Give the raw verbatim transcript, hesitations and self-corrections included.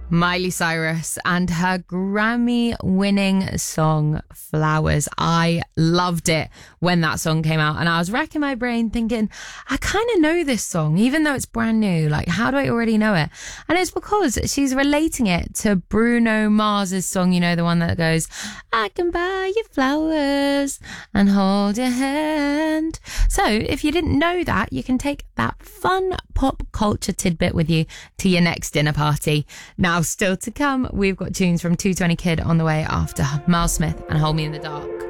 Miley Cyrus and her Grammy-winning song Flowers. I loved it when that song came out, and I was racking my brain thinking, I kind of know this song, even though it's brand new. Like, how do I already know it? And it's because she's relating it to Bruno Mars's song, you know, the one that goes, I can buy you flowers and hold your hand. So if you didn't know that, you can take that fun pop culture tidbit with you to your next dinner party. Now, still to come, we've got tunes from two twenty Kid on the way after Miles Smith and Hold Me in the Dark.